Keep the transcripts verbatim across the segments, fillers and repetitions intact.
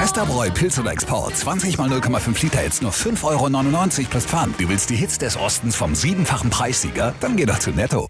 Westerbräu Pilz oder Export. zwanzig mal null Komma fünf Liter jetzt nur fünf Euro neunundneunzig plus Pfand. Du willst die Hits des Ostens vom siebenfachen Preissieger? Dann geh doch zu Netto.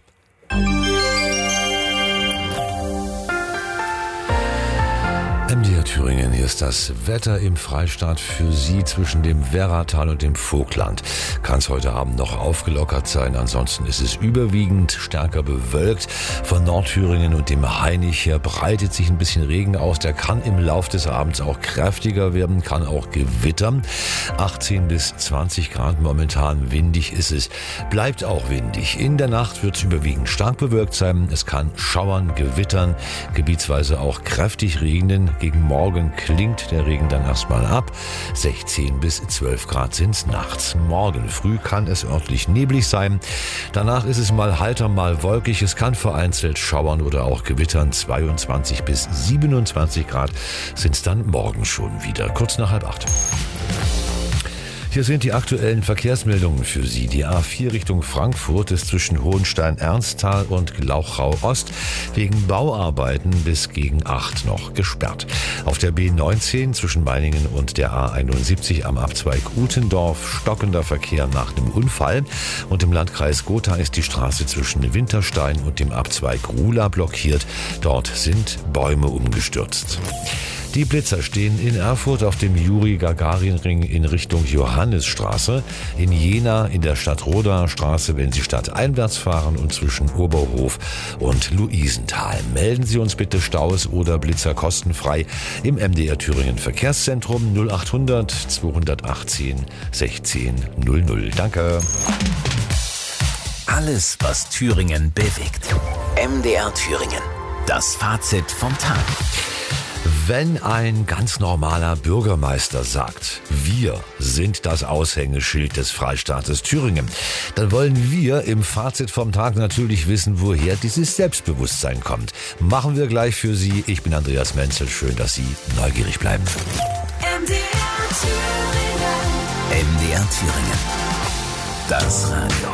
M D R Thüringen, hier ist das Wetter im Freistaat für Sie zwischen dem Werratal und dem Vogtland. Kann es heute Abend noch aufgelockert sein, ansonsten ist es überwiegend stärker bewölkt. Von Nordthüringen und dem Hainich her breitet sich ein bisschen Regen aus, der kann im Lauf des Abends auch kräftiger werden, kann auch gewittern. achtzehn bis zwanzig Grad momentan, windig ist es, bleibt auch windig. In der Nacht wird es überwiegend stark bewölkt sein, es kann schauern, gewittern, gebietsweise auch kräftig regnen. Gegen Morgen klingt der Regen dann erstmal ab. sechzehn bis zwölf Grad sind's nachts. Morgen früh kann es örtlich neblig sein. Danach ist es mal heiter, mal wolkig. Es kann vereinzelt schauern oder auch gewittern. zweiundzwanzig bis siebenundzwanzig Grad sind's dann morgen schon wieder. Kurz nach halb acht. Hier sind die aktuellen Verkehrsmeldungen für Sie. Die A vier Richtung Frankfurt ist zwischen Hohenstein-Ernsthal und Glauchau-Ost wegen Bauarbeiten bis gegen acht noch gesperrt. Auf der B neunzehn zwischen Meiningen und der A einundsiebzig am Abzweig Utendorf stockender Verkehr nach einem Unfall. Und im Landkreis Gotha ist die Straße zwischen Winterstein und dem Abzweig Ruhla blockiert. Dort sind Bäume umgestürzt. Die Blitzer stehen in Erfurt auf dem Juri-Gagarin-Ring in Richtung Johannisstraße, in Jena in der Stadtroder-Straße, wenn Sie stadteinwärts fahren und zwischen Oberhof und Luisenthal. Melden Sie uns bitte Staus oder Blitzer kostenfrei im M D R Thüringen Verkehrszentrum null achthundert zweihundertachtzehn sechzehn null null. Danke. Alles, was Thüringen bewegt. M D R Thüringen. Das Fazit vom Tag. Wenn ein ganz normaler Bürgermeister sagt, wir sind das Aushängeschild des Freistaates Thüringen, dann wollen wir im Fazit vom Tag natürlich wissen, woher dieses Selbstbewusstsein kommt. Machen wir gleich für Sie. Ich bin Andreas Menzel. Schön, dass Sie neugierig bleiben. M D R Thüringen. M D R Thüringen. Das Radio.